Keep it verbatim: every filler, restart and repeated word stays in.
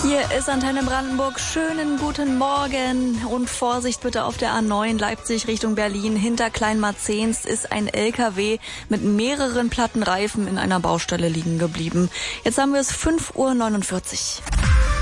Hier ist Antenne Brandenburg. Schönen guten Morgen und Vorsicht bitte auf der A neun Leipzig Richtung Berlin. Hinter Kleinmarzens ist ein L K W mit mehreren platten Reifen in einer Baustelle liegen geblieben. Jetzt haben wir es fünf Uhr neunundvierzig.